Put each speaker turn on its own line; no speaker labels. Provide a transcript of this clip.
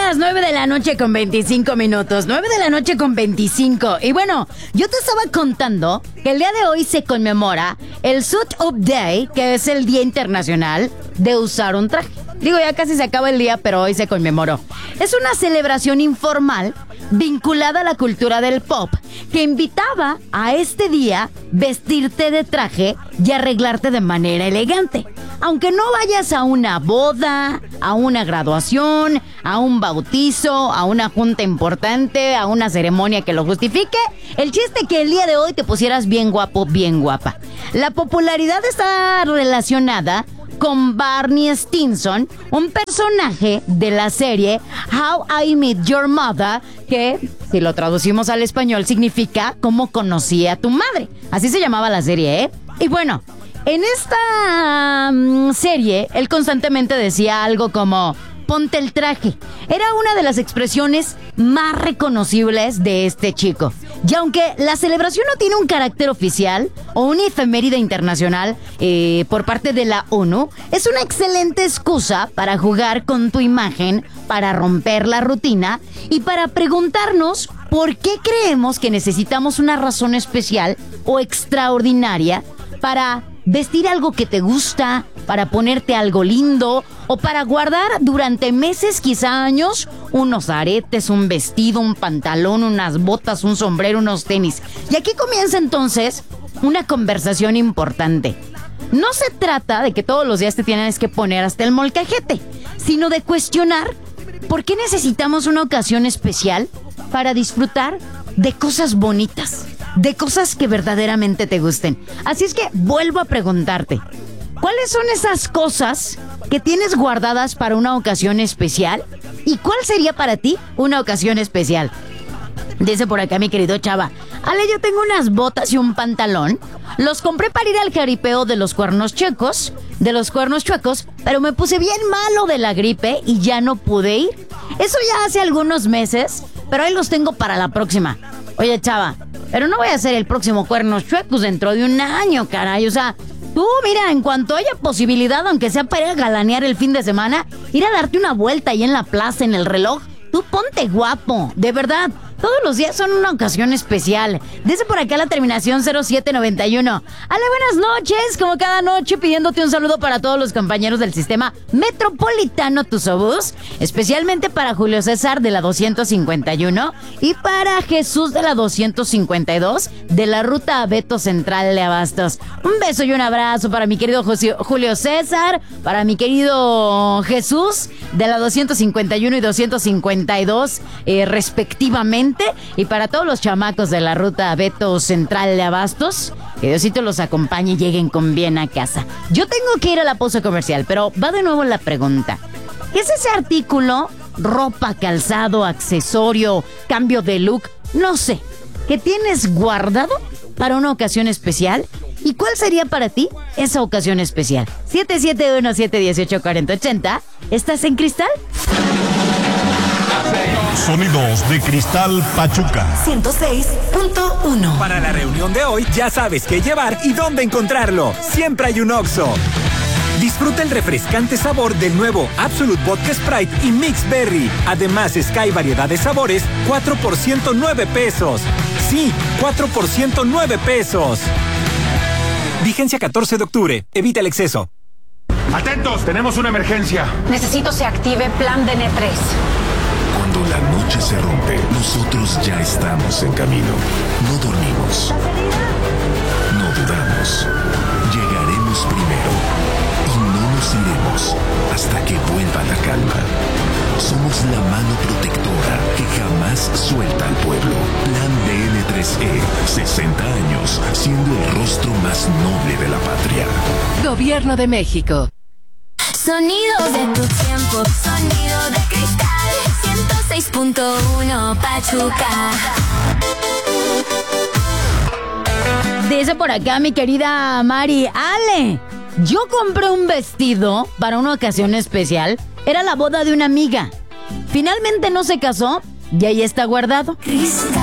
las 9 de la noche con 25 minutos. 9 de la noche con 25. Y bueno, yo te estaba contando que el día de hoy se conmemora el Suit Up Day, que es el Día Internacional de Usar un Traje. Digo, ya casi se acaba el día, pero hoy se conmemoró. Es una celebración informal vinculada a la cultura del pop que invitaba a este día vestirte de traje y arreglarte de manera elegante. Aunque no vayas a una boda, a una graduación, a un bautizo, a una junta importante, a una ceremonia que lo justifique, el chiste es que el día de hoy te pusieras bien guapo, bien guapa. La popularidad está relacionada con Barney Stinson, un personaje de la serie How I Met Your Mother, que, si lo traducimos al español, significa Cómo conocí a tu madre. Así se llamaba la serie, ¿eh? Y bueno, en esta serie, él constantemente decía algo como ponte el traje. Era una de las expresiones más reconocibles de este chico. Y aunque la celebración no tiene un carácter oficial o una efeméride internacional por parte de la ONU, es una excelente excusa para jugar con tu imagen, para romper la rutina y para preguntarnos por qué creemos que necesitamos una razón especial o extraordinaria para vestir algo que te gusta, para ponerte algo lindo o para guardar durante meses, quizá años, unos aretes, un vestido, un pantalón, unas botas, un sombrero, unos tenis. Y aquí comienza entonces una conversación importante. No se trata de que todos los días te tienes que poner hasta el molcajete, sino de cuestionar por qué necesitamos una ocasión especial para disfrutar de cosas bonitas, de cosas que verdaderamente te gusten. Así es que vuelvo a preguntarte, ¿cuáles son esas cosas que tienes guardadas para una ocasión especial? ¿Y cuál sería para ti una ocasión especial? Dice por acá mi querido Chava, Ale, yo tengo unas botas y un pantalón. Los compré para ir al jaripeo de los cuernos chuecos, pero me puse bien malo de la gripe y ya no pude ir. Eso ya hace algunos meses, pero ahí los tengo para la próxima. Oye, Chava, pero no voy a hacer el próximo Cuernos Chuecos dentro de un año, caray. O sea, tú, mira, en cuanto haya posibilidad, aunque sea para ir a galanear el fin de semana, ir a darte una vuelta ahí en la plaza, en el reloj, tú ponte guapo, de verdad. Todos los días son una ocasión especial. Dice por acá la terminación 0791. Ale, buenas noches. Como cada noche, pidiéndote un saludo para todos los compañeros del sistema metropolitano Tusobús, especialmente para Julio César de la 251 y para Jesús de la 252 de la ruta Abeto Central de Abastos. Un beso y un abrazo para mi querido Julio César, para mi querido Jesús de la 251 y 252 respectivamente. Y para todos los chamacos de la ruta Abeto Central de Abastos, que Diosito los acompañe y lleguen con bien a casa. Yo tengo que ir a la pausa comercial, pero va de nuevo la pregunta. ¿Qué es ese artículo, ropa, calzado, accesorio, cambio de look, no sé, que tienes guardado para una ocasión especial? ¿Y cuál sería para ti esa ocasión especial? 771-718-4080. ¿Estás en Cristal?
Sonidos de Cristal Pachuca
106.1.
Para la reunión de hoy ya sabes qué llevar y dónde encontrarlo. Siempre hay un Oxxo. Disfruta el refrescante sabor del nuevo Absolute Vodka Sprite y Mix Berry. Además, Sky variedad de sabores, 4 por 109 pesos. Sí, 4 por 109 pesos. Vigencia 14 de octubre. Evita el exceso.
¡Atentos! Tenemos una emergencia.
Necesito se active Plan DN3.
Cuando la noche se rompe, nosotros ya estamos en camino. No dormimos. No dudamos. Llegaremos primero. Y no nos iremos hasta que vuelva la calma. Somos la mano protectora que jamás suelta al pueblo. Plan DN3E. 60 años siendo el rostro más noble de la patria.
Gobierno de México.
Sonidos de tu tiempo, sonido de cristal, 106.1 Pachuca.
Dice por acá mi querida Mari, Ale, yo compré un vestido para una ocasión especial. Era la boda de una amiga. Finalmente no se casó y ahí está guardado.
Cristal.